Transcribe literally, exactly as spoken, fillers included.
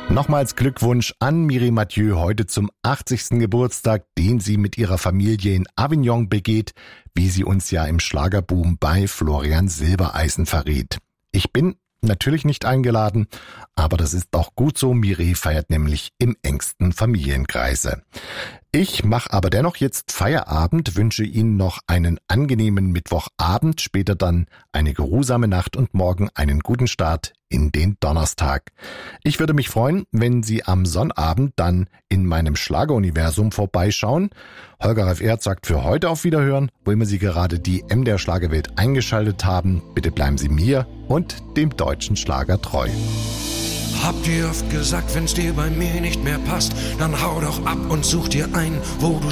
Nochmals Glückwunsch an Mireille Mathieu heute zum achtzigsten Geburtstag, den sie mit ihrer Familie in Avignon begeht, wie sie uns ja im Schlagerboom bei Florian Silbereisen verrät. Ich bin natürlich nicht eingeladen, aber das ist auch gut so. Mireille feiert nämlich im engsten Familienkreise. Ich mache aber dennoch jetzt Feierabend, wünsche Ihnen noch einen angenehmen Mittwochabend, später dann eine geruhsame Nacht und morgen einen guten Start in den Donnerstag. Ich würde mich freuen, wenn Sie am Sonnabend dann in meinem Schlageruniversum vorbeischauen. Holger Ralf Erhardt sagt für heute auf Wiederhören, wo immer Sie gerade die M D R Schlagerwelt eingeschaltet haben. Bitte bleiben Sie mir und dem deutschen Schlager treu. Habt ihr oft gesagt, wenn's dir bei mir nicht mehr passt, dann hau doch ab und such dir ein, wo du